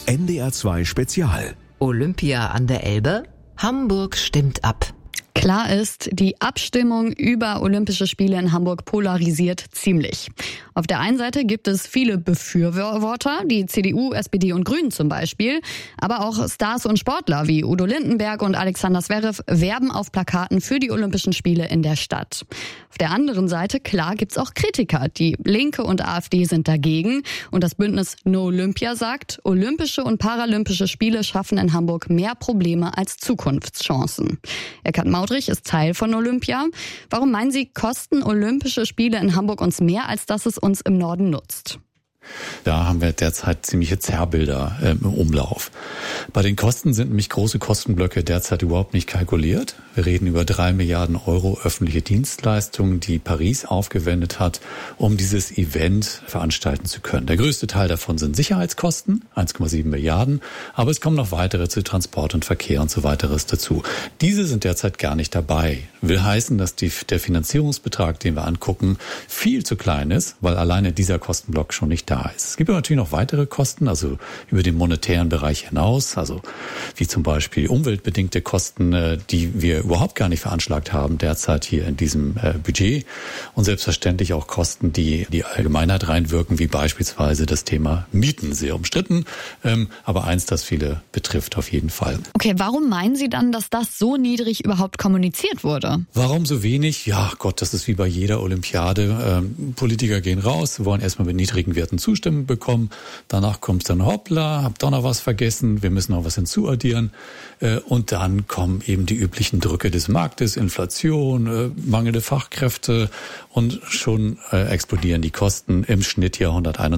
NDR2 Spezial. Olympia an der Elbe? Hamburg stimmt ab. Klar ist, die Abstimmung über Olympische Spiele in Hamburg polarisiert ziemlich. Auf der einen Seite gibt es viele Befürworter, die CDU, SPD und Grünen zum Beispiel. Aber auch Stars und Sportler wie Udo Lindenberg und Alexander Zverev werben auf Plakaten für die Olympischen Spiele in der Stadt. Auf der anderen Seite, klar, gibt's auch Kritiker. Die Linke und AfD sind dagegen. Und das Bündnis No Olympia sagt, Olympische und Paralympische Spiele schaffen in Hamburg mehr Probleme als Zukunftschancen. Eckhard Maudrich ist Teil von Olympia. Warum meinen Sie, kosten Olympische Spiele in Hamburg uns mehr, als dass es uns im Norden nutzt? Da haben wir derzeit ziemliche Zerrbilder im Umlauf. Bei den Kosten sind nämlich große Kostenblöcke derzeit überhaupt nicht kalkuliert. Wir reden über 3 Milliarden Euro öffentliche Dienstleistungen, die Paris aufgewendet hat, um dieses Event veranstalten zu können. Der größte Teil davon sind Sicherheitskosten, 1,7 Milliarden, aber es kommen noch weitere zu Transport und Verkehr und so weiteres dazu. Diese sind derzeit gar nicht dabei. Will heißen, dass der Finanzierungsbetrag, den wir angucken, viel zu klein ist, weil alleine dieser Kostenblock schon nicht da ist. Es gibt aber natürlich noch weitere Kosten, also über den monetären Bereich hinaus, also wie zum Beispiel umweltbedingte Kosten, die wir überhaupt gar nicht veranschlagt haben derzeit hier in diesem Budget, und selbstverständlich auch Kosten, die die Allgemeinheit reinwirken, wie beispielsweise das Thema Mieten, sehr umstritten, aber eins, das viele betrifft auf jeden Fall. Okay, warum meinen Sie dann, dass das so niedrig überhaupt kommuniziert wurde? Warum so wenig? Ja Gott, das ist wie bei jeder Olympiade. Politiker gehen raus, wollen erstmal mit niedrigen Werten Zustimmung bekommen. Danach kommt es dann, hoppla, hab doch noch was vergessen, wir müssen noch was hinzuaddieren. Und dann kommen eben die üblichen Drücke des Marktes, Inflation, mangelnde Fachkräfte, und schon explodieren die Kosten, im Schnitt ja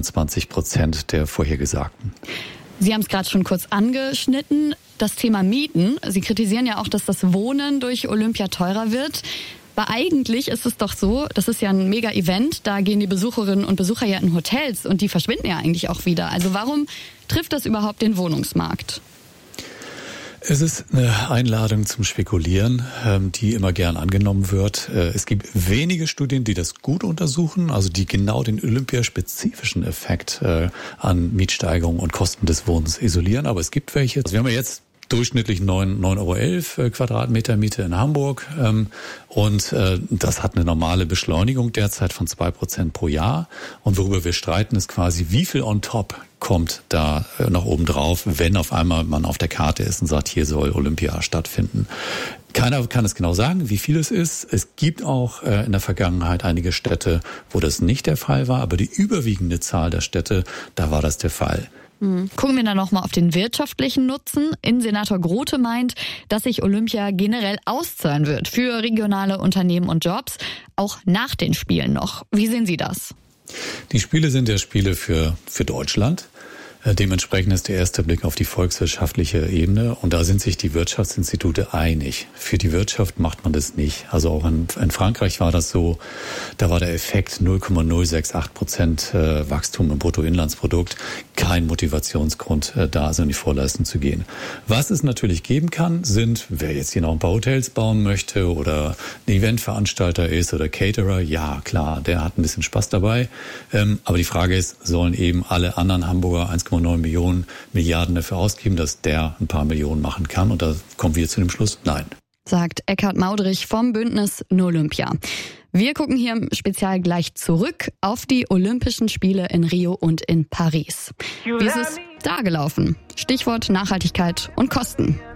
121% der vorhergesagten. Sie haben es gerade schon kurz angeschnitten, das Thema Mieten. Sie kritisieren ja auch, dass das Wohnen durch Olympia teurer wird. Aber eigentlich ist es doch so, das ist ja ein Mega-Event, da gehen die Besucherinnen und Besucher ja in Hotels und die verschwinden ja eigentlich auch wieder. Also warum trifft das überhaupt den Wohnungsmarkt? Es ist eine Einladung zum Spekulieren, die immer gern angenommen wird. Es gibt wenige Studien, die das gut untersuchen, also die genau den olympiaspezifischen Effekt an Mietsteigerungen und Kosten des Wohnens isolieren. Aber es gibt welche. Also wir haben ja jetzt durchschnittlich 9,11 € Quadratmeter Miete in Hamburg. Und das hat eine normale Beschleunigung derzeit von 2% pro Jahr. Und worüber wir streiten, ist quasi, wie viel on top kommt da noch oben drauf, wenn auf einmal man auf der Karte ist und sagt, hier soll Olympia stattfinden. Keiner kann es genau sagen, wie viel es ist. Es gibt auch in der Vergangenheit einige Städte, wo das nicht der Fall war, aber die überwiegende Zahl der Städte, da war das der Fall. Gucken wir dann nochmal auf den wirtschaftlichen Nutzen. Innensenator Grote meint, dass sich Olympia generell auszahlen wird für regionale Unternehmen und Jobs, auch nach den Spielen noch. Wie sehen Sie das? Die Spiele sind ja Spiele für Deutschland. Dementsprechend ist der erste Blick auf die volkswirtschaftliche Ebene, und da sind sich die Wirtschaftsinstitute einig. Für die Wirtschaft macht man das nicht. Also auch in Frankreich war das so, da war der Effekt 0,068% Wachstum im Bruttoinlandsprodukt, kein Motivationsgrund, da also in die Vorleistung zu gehen. Was es natürlich geben kann, sind, wer jetzt hier noch ein paar Hotels bauen möchte oder ein Eventveranstalter ist oder Caterer, ja klar, der hat ein bisschen Spaß dabei. Aber die Frage ist, sollen eben alle anderen Hamburger 1,9 Milliarden dafür ausgeben, dass der ein paar Millionen machen kann? Und da kommen wir zu dem Schluss, nein. Sagt Eckhard Maudrich vom Bündnis No Olympia. Wir gucken hier im Spezial gleich zurück auf die Olympischen Spiele in Rio und in Paris. Wie ist es da gelaufen? Stichwort Nachhaltigkeit und Kosten.